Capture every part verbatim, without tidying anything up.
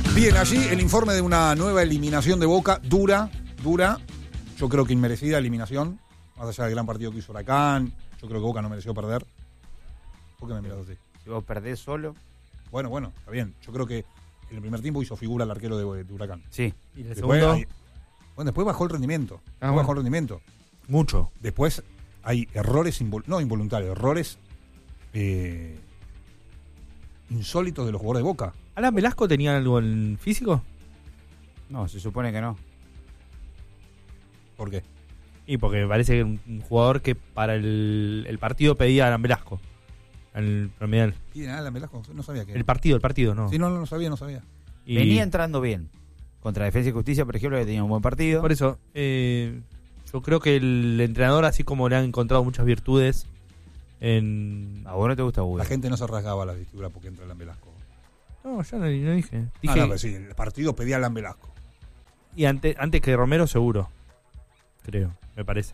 Bien, allí el informe de una nueva eliminación de Boca, dura, dura, yo creo que inmerecida eliminación, más allá del gran partido que hizo Huracán, yo creo que Boca no mereció perder. ¿Por qué me miras así? Si vos perdés solo. Bueno, bueno, está bien. Yo creo que en el primer tiempo hizo figura el arquero de, de Huracán. Sí. ¿Y el Después, segundo? hay- bueno, después bajó el rendimiento. Después Ah, bueno. bajó el rendimiento. Mucho. Después hay errores, invol- no involuntarios, errores eh, insólitos de los jugadores de Boca. ¿Alan Velasco tenía algo en físico? No, se supone que no. ¿Por qué? Y porque me parece que un, un jugador que para el, el partido pedía a Alan Velasco. El promedial. ¿Y de Alan Velasco? No sabía que El partido, el partido, no. Sí, no, no, no sabía, no sabía. Y Venía entrando bien. Contra Defensa y Justicia, por ejemplo, que tenía un buen partido. por eso, eh, yo creo que el entrenador, así como le han encontrado muchas virtudes en... A vos no te gusta La Buda. gente no se rasgaba la vestidura porque entra Alan Velasco. No, ya no, no dije. Ah, Dije, no, pero sí, el partido pedía a Alan Velasco. y ante, antes que Romero, seguro. Creo, me parece.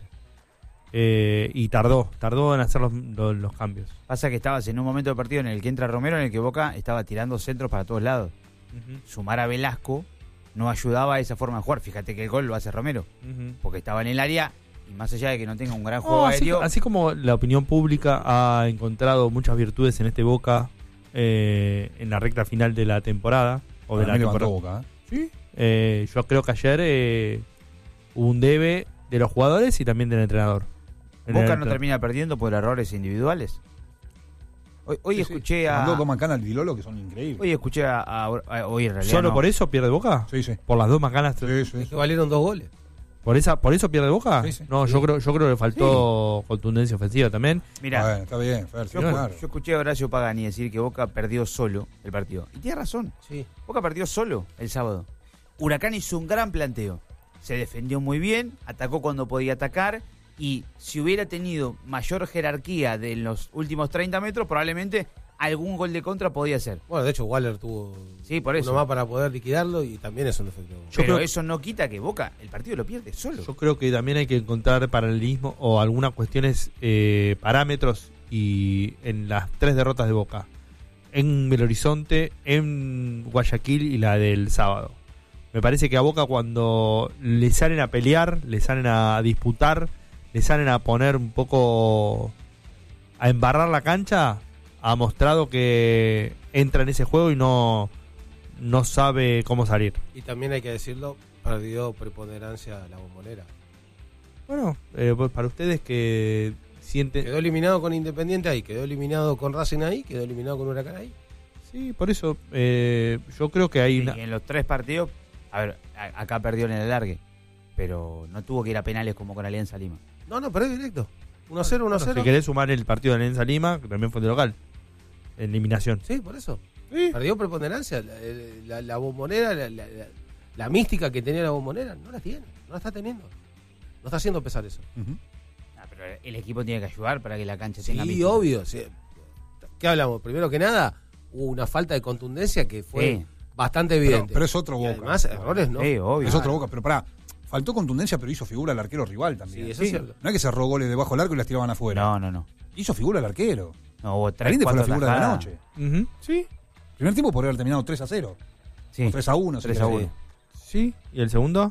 Eh, y tardó, tardó en hacer los, los, los cambios. Pasa que estabas en un momento del partido en el que entra Romero, en el que Boca estaba tirando centros para todos lados. Ujú, Sumar a Velasco no ayudaba a esa forma de jugar. Fíjate que el gol lo hace Romero, ujú. porque estaba en el área y más allá de que no tenga un gran juego No, así, aéreo. así como la opinión pública ha encontrado muchas virtudes en este Boca eh, en la recta final de la temporada o de Para la mí levantó temporada. Boca, ¿eh? Sí. Eh, yo creo que ayer eh, hubo un debe de los jugadores y también del entrenador. En Boca el- no termina perdiendo por errores individuales. Hoy, hoy Sí, sí. escuché a. Mandó dos macanas al Dilolo que son increíbles. Hoy escuché a, a- a- hoy en realidad ¿Solo no. por eso pierde Boca? Sí, sí. ¿Por las dos macanas? Sí, sí. Es que valieron dos goles. ¿Por esa por eso pierde Boca? Sí, sí. No, Sí. yo creo yo creo que le faltó contundencia ofensiva también. Mirá, Bueno, está bien, Fer, sí, yo, claro. yo escuché a Horacio Pagani decir que Boca perdió solo el partido. Y tiene razón. Sí. Boca perdió solo el sábado. Huracán hizo un gran planteo. Se defendió muy bien, atacó cuando podía atacar. Y si hubiera tenido mayor jerarquía de los últimos treinta metros, probablemente algún gol de contra podía ser. Bueno, de hecho, Waller tuvo Sí, por eso. uno más para poder liquidarlo y también es un defecto. Yo Pero creo- eso no quita que Boca el partido lo pierde solo. Yo creo que también hay que encontrar paralelismo o algunas cuestiones, eh, parámetros y en las tres derrotas de Boca. En Belo Horizonte, en Guayaquil y la del sábado. Me parece que a Boca cuando le salen a pelear, le salen a disputar, le salen a poner un poco a embarrar la cancha, ha mostrado que entra en ese juego y no, no sabe cómo salir. Y también hay que decirlo, perdió preponderancia la Bombonera. Bueno, eh, pues para ustedes que sienten... Quedó eliminado con Independiente ahí, quedó eliminado con Racing ahí, quedó eliminado con Huracán ahí. Sí, por eso eh, yo creo que hay Y una... en los tres partidos, a ver, a- acá perdió en el alargue, pero no tuvo que ir a penales como con Alianza Lima. No, no, perdió directo. uno a cero, uno a Bueno, cero. si querés sumar el partido de Alianza Lima, que también fue de local. Eliminación. Sí, por eso. Perdió preponderancia. La, la, la Bombonera, la, la, la- la mística que tenía la Bombonera, no la tiene, no la está teniendo. No está haciendo pesar eso. Ujú. Ah, pero el equipo tiene que ayudar para que la cancha Sí, tenga mística. obvio. Sí. ¿Qué hablamos? Primero que nada, hubo una falta de contundencia que fue Sí. bastante Pero, evidente. pero es otro Y Boca. además, errores no. Sí, obvio. Es otro Boca, pero pará. Faltó contundencia, pero hizo figura el arquero rival también. Sí, eso es cierto. No es que cerró goles debajo del arco y las tiraban afuera. No, no, no. Hizo figura el arquero. No, hubo tres, Galíndez fue la cuatro figura de la atajadas. noche. Ujú. Sí, Primer tiempo podría haber terminado tres a cero. Sí, O tres a uno. si tres a querés. uno. sí. ¿Y el segundo?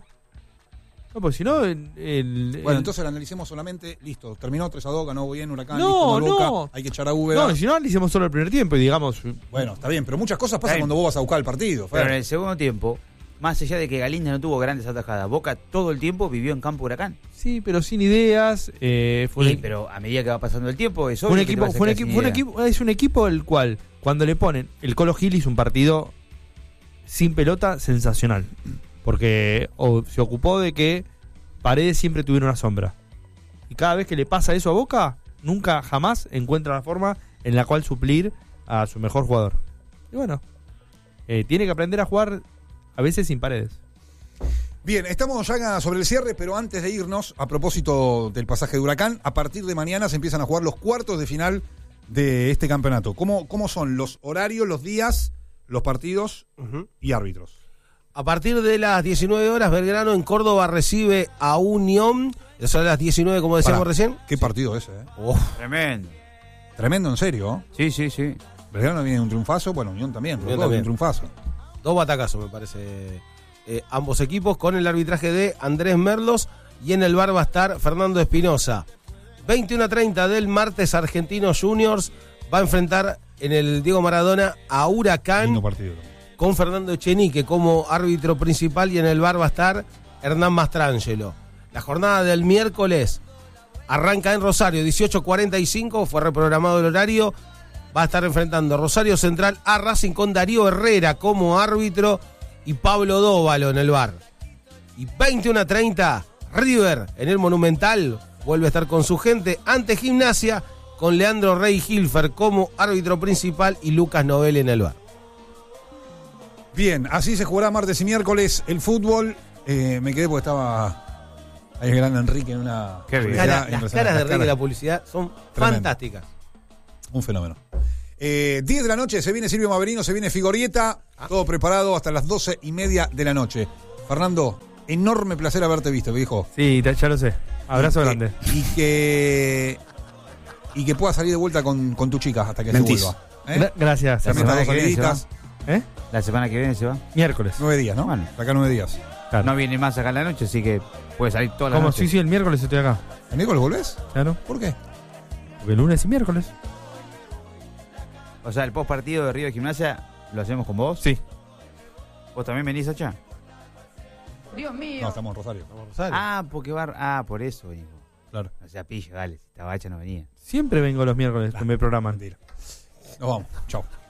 No, pues si no... El, el- Bueno, el- entonces lo analicemos solamente. Listo, terminó tres a dos, ganó bien Huracán. No, listo, no. Boca. Hay que echar a Úbeda. No, si no, le hicimos solo el primer tiempo y digamos... Bueno, está bien, pero muchas cosas pasan Está bien. cuando vos vas a buscar el partido. Fer. Pero en el segundo tiempo, más allá de que Galíndez no tuvo grandes atajadas, Boca todo el tiempo vivió en campo Huracán. Sí, pero sin ideas. Eh, fue un Sí, equi- pero a medida que va pasando el tiempo, es fue un obvio que te equipo, vas a fue un quedar equipo, sin fue un idea. equipo, es un equipo el cual, cuando le ponen, el Colo Gil hizo un partido sin pelota sensacional. Porque o, se ocupó de que Paredes siempre tuviera una sombra. Y cada vez que le pasa eso a Boca, nunca jamás encuentra la forma en la cual suplir a su mejor jugador. Y bueno, eh, tiene que aprender a jugar a veces sin Paredes. Bien, estamos ya sobre el cierre, pero antes de irnos, a propósito del pasaje de Huracán, a partir de mañana se empiezan a jugar los cuartos de final de este campeonato. ¿Cómo, cómo son los horarios, los días, los partidos Ujú. y árbitros? A partir de las diecinueve horas, Belgrano en Córdoba recibe a Unión. Son las diecinueve, como decíamos Pará, recién. ¿Qué partido ese? Eh? Uf, Tremendo. Tremendo, en serio. Sí, sí, sí. Belgrano viene de un triunfazo, bueno, Unión también, los Unión dos de también. un triunfazo. Dos batacazos, me parece, eh, ambos equipos, con el arbitraje de Andrés Merlos, y en el bar va a estar Fernando Espinosa. veintiuno a treinta del martes, Argentinos Juniors va a enfrentar en el Diego Maradona a Huracán, Lindo partido. con Fernando Echenique como árbitro principal, y en el bar va a estar Hernán Mastrangelo. La jornada del miércoles arranca en Rosario, dieciocho cuarenta y cinco, fue reprogramado el horario. Va a estar enfrentando Rosario Central a Racing con Darío Herrera como árbitro y Pablo Dóvalo en el bar. Y veintiuno a treinta, River en el Monumental vuelve a estar con su gente ante Gimnasia, con Leandro Rey Hilfer como árbitro principal y Lucas Novelli en el bar. Bien, así se jugará martes y miércoles el fútbol. Eh, me quedé porque estaba ahí el gran Enrique en una... Qué bien. Cara- publicidad las caras de impresionante. Enrique y la publicidad son Tremendo. fantásticas. Un fenómeno. Eh, diez de la noche, se viene Silvio Maverino, se viene Figorieta, todo preparado hasta las doce y media de la noche. Fernando, enorme placer haberte visto, viejo. Sí, ya ya lo sé. Abrazo Y que- grande. Y que y que puedas salir de vuelta con, con tu chica hasta que Mentís. se vuelva. ¿eh? Gra- Gracias. Ya me semana están que viene se saliditas. ¿Eh? La semana que viene se va. Miércoles. Nueve días, ¿no? Bueno. De acá nueve días. Claro. No viene más acá en la noche, así que puede salir toda la ¿Cómo? noche. Sí, sí, el miércoles estoy acá. ¿El miércoles volvés? Claro. ¿Por qué? Porque lunes y miércoles. O sea, el post partido de Río de Gimnasia lo hacemos con vos. Sí. ¿Vos también venís allá? Dios mío. No, estamos en Rosario. Ah, porque va. Ah, por eso venís vos. Claro. O sea, pillo, dale. Si estaba hecha no venía. Siempre vengo los miércoles que me programan. Mentira. Nos vamos. Chao.